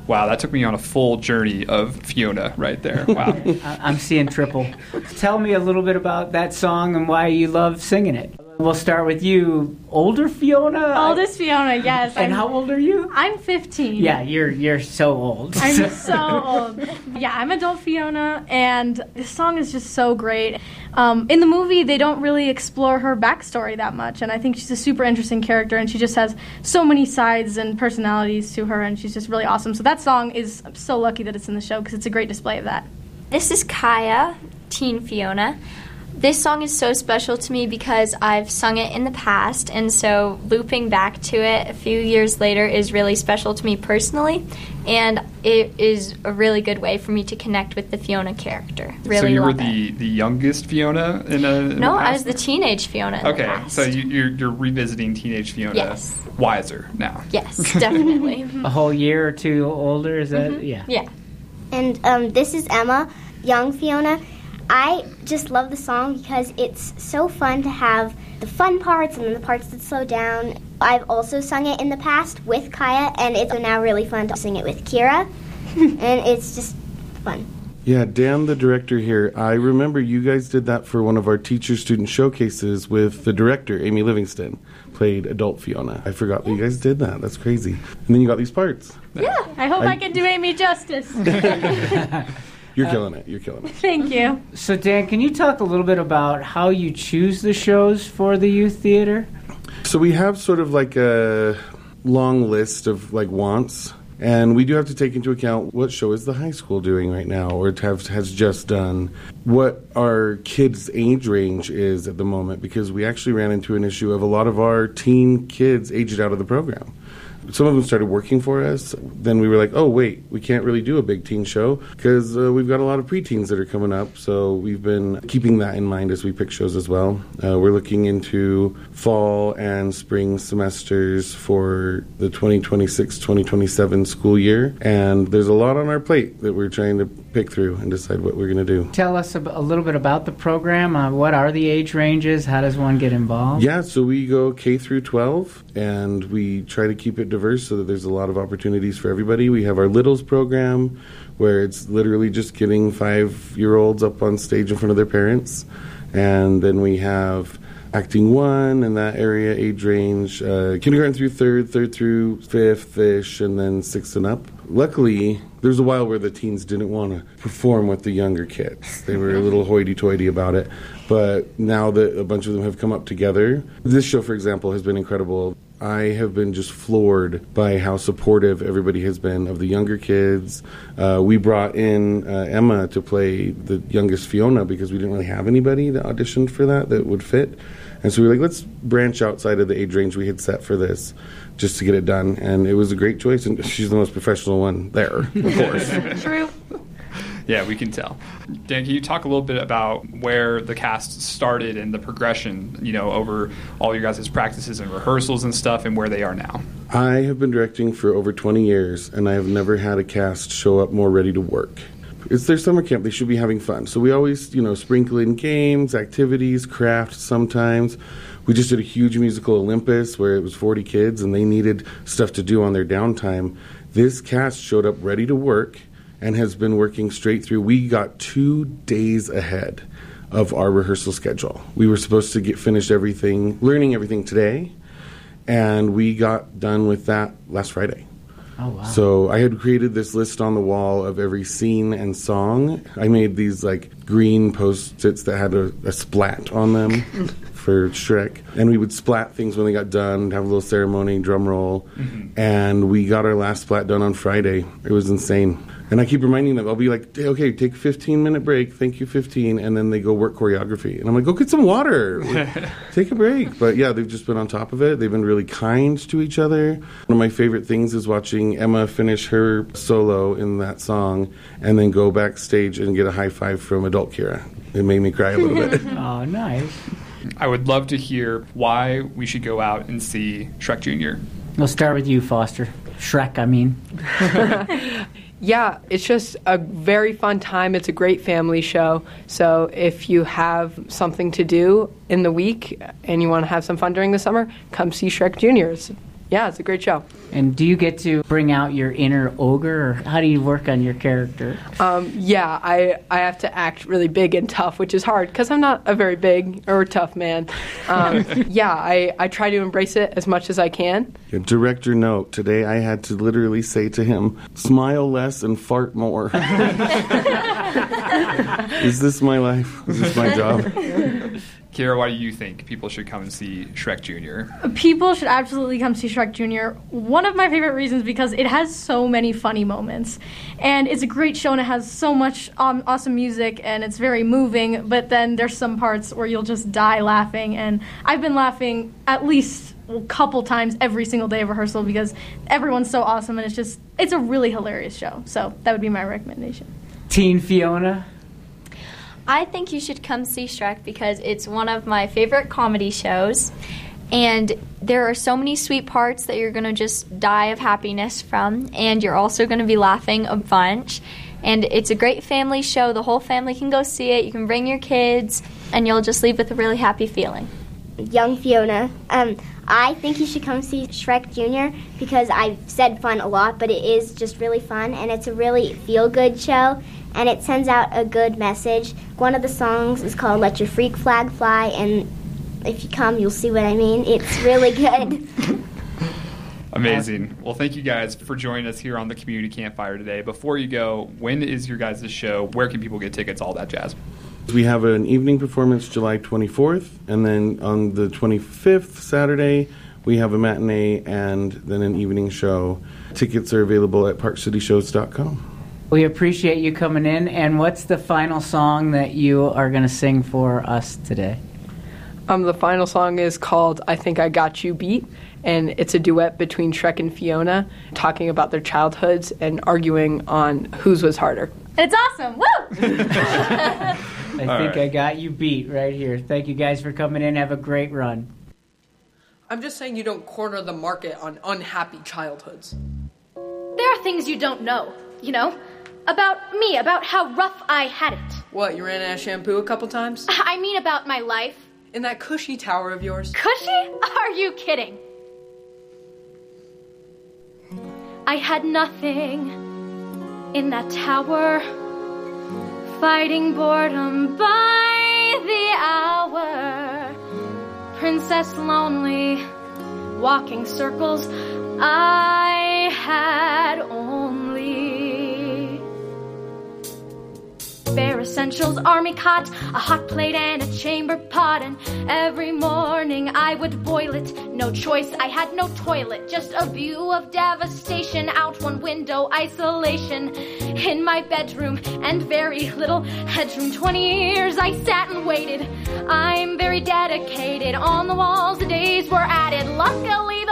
Wow, that took me on a full journey of Fiona right there. Wow. I'm seeing triple. Tell me a little bit about that song and why you love singing it. We'll start with you. Older Fiona? Oldest Fiona, yes. And how old are you? I'm 15. Yeah, you're so old. I'm so old. Yeah, I'm adult Fiona, and this song is just so great. In the movie, they don't really explore her backstory that much, and I think she's a super interesting character, and she just has so many sides and personalities to her, and she's just really awesome. So that song is, I'm so lucky that it's in the show, because it's a great display of that. This is Kaya, teen Fiona. This song is so special to me because I've sung it in the past, and so looping back to it a few years later is really special to me personally, and it is a really good way for me to connect with the Fiona character. Really so you were love the youngest Fiona in No, I was the teenage Fiona in the past. So you're revisiting teenage Fiona. Yes. Wiser now. Yes, definitely. A whole year or two older, is that? Mm-hmm. Yeah. Yeah. And this is Emma, young Fiona. I just love the song because it's so fun to have the fun parts and then the parts that slow down. I've also sung it in the past with Kaya, and it's now really fun to sing it with Kira, and it's just fun. Yeah, Dan, the director here, I remember you guys did that for one of our teacher-student showcases with the director, Amy Livingston, played adult Fiona. I forgot that you guys did that. That's crazy. And then you got these parts. Yeah, I hope I can do Amy justice. You're killing it. You're killing it. Thank you. So, Dan, can you talk a little bit about how you choose the shows for the youth theater? So we have sort of like a long list of like wants, and we do have to take into account what show is the high school doing right now or has just done, what our kids' age range is at the moment, because we actually ran into an issue of a lot of our teen kids aged out of the program. Some of them started working for us. Then we were like, oh, wait, we can't really do a big teen show because we've got a lot of preteens that are coming up. So we've been keeping that in mind as we pick shows as well. We're looking into fall and spring semesters for the 2026-2027 school year. And there's a lot on our plate that we're trying to pick through and decide what we're going to do. Tell us a little bit about the program. What are the age ranges? How does one get involved? Yeah, so we go K through 12, and we try to keep it diverse so that there's a lot of opportunities for everybody. We have our Littles program, where it's literally just getting 5-year-olds up on stage in front of their parents. And then we have Acting 1 in that area, age range, kindergarten through third through fifth-ish, and then 6th and up. Luckily, there was a while where the teens didn't want to perform with the younger kids. They were a little hoity-toity about it. But now that a bunch of them have come up together, this show, for example, has been incredible. I have been just floored by how supportive everybody has been of the younger kids. We brought in Emma to play the youngest Fiona because we didn't really have anybody that auditioned for that would fit. And so we were like, let's branch outside of the age range we had set for this just to get it done. And it was a great choice. And she's the most professional one there, of course. True. Yeah, we can tell. Dan, can you talk a little bit about where the cast started and the progression, over all your guys' practices and rehearsals and stuff, and where they are now? I have been directing for over 20 years, and I have never had a cast show up more ready to work. It's their summer camp. They should be having fun. So we always, sprinkle in games, activities, crafts sometimes. We just did a huge musical Olympus where it was 40 kids, and they needed stuff to do on their downtime. This cast showed up ready to work and has been working straight through. We got 2 days ahead of our rehearsal schedule. We were supposed to get finished everything, learning everything today, and we got done with that last Friday. Oh, wow. So I had created this list on the wall of every scene and song. I made these green Post-its that had a splat on them for Shrek. And we would splat things when they got done, have a little ceremony, drum roll. Mm-hmm. And we got our last splat done on Friday. It was insane. And I keep reminding them, I'll be like, okay, take a 15-minute break, thank you, 15, and then they go work choreography. And I'm like, go get some water, take a break. But yeah, they've just been on top of it. They've been really kind to each other. One of my favorite things is watching Emma finish her solo in that song and then go backstage and get a high five from adult Kira. It made me cry a little bit. Oh, nice. I would love to hear why we should go out and see Shrek Jr. We'll start with you, Foster. Shrek, I mean. Yeah, it's just a very fun time. It's a great family show. So if you have something to do in the week and you want to have some fun during the summer, come see Shrek Jr. It's yeah, it's a great show. And do you get to bring out your inner ogre, or how do you work on your character? Yeah, I have to act really big and tough, which is hard because I'm not a very big or tough man. Yeah, I try to embrace it as much as I can. Yeah, director note, today I had to literally say to him, smile less and fart more. Is this my life? Is this my job? Kira, why do you think people should come and see Shrek Jr.? People should absolutely come see Shrek Jr. One of my favorite reasons because it has so many funny moments. And it's a great show and it has so much awesome music and it's very moving, but then there's some parts where you'll just die laughing. And I've been laughing at least a couple times every single day of rehearsal because everyone's so awesome and it's a really hilarious show. So that would be my recommendation. Teen Fiona? I think you should come see Shrek because it's one of my favorite comedy shows. And there are so many sweet parts that you're going to just die of happiness from. And you're also going to be laughing a bunch. And it's a great family show. The whole family can go see it. You can bring your kids. And you'll just leave with a really happy feeling. Young Fiona. I think you should come see Shrek Jr. because I've said fun a lot, but it is just really fun. And it's a really feel-good show. And it sends out a good message. One of the songs is called Let Your Freak Flag Fly, and if you come, you'll see what I mean. It's really good. Amazing. Well, thank you guys for joining us here on the Community Campfire today. Before you go, when is your guys' show? Where can people get tickets? All that jazz. We have an evening performance July 24th, and then on the 25th, Saturday, we have a matinee and then an evening show. Tickets are available at parkcityshows.com. We appreciate you coming in. And what's the final song that you are going to sing for us today? The final song is called I Think I Got You Beat, and it's a duet between Shrek and Fiona talking about their childhoods and arguing on whose was harder. And it's awesome. Woo! I got you beat right here. Thank you guys for coming in. Have a great run. I'm just saying you don't corner the market on unhappy childhoods. There are things you don't know, you know? About me, about how rough I had it. What, you ran out of shampoo a couple times? I mean about my life. In that cushy tower of yours? Cushy? Are you kidding? I had nothing in that tower, fighting boredom by the hour. Princess lonely, walking circles, I had only bare essentials, army cot, a hot plate and a chamber pot, and every morning I would boil it. No choice, I had no toilet, just a view of devastation, out one window, isolation in my bedroom, and very little headroom. 20 years I sat and waited. I'm very dedicated. On the walls the days were added. Luckily the